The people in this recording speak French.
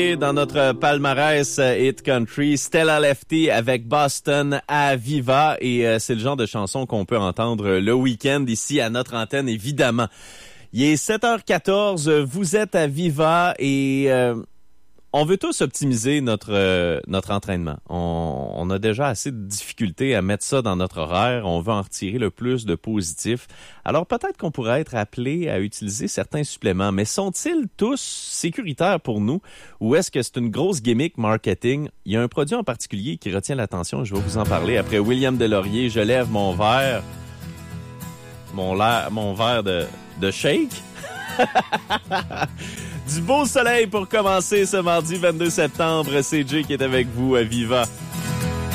Dans notre palmarès Hit Country, Stella Lefty avec Boston à Viva et c'est le genre de chanson qu'on peut entendre le week-end ici à notre antenne, évidemment. Il est 7h14, vous êtes à Viva et on veut tous optimiser notre entraînement. On a déjà assez de difficultés à mettre ça dans notre horaire. On veut en retirer le plus de positif. Alors peut-être qu'on pourrait être appelé à utiliser certains suppléments, mais sont-ils tous sécuritaires pour nous ou est-ce que c'est une grosse gimmick marketing? Il y a un produit en particulier qui retient l'attention. Je vais vous en parler après William Deslauriers. Je lève mon verre, mon verre de shake. Du beau soleil pour commencer ce mardi 22 septembre. C'est Jay qui est avec vous à Viva.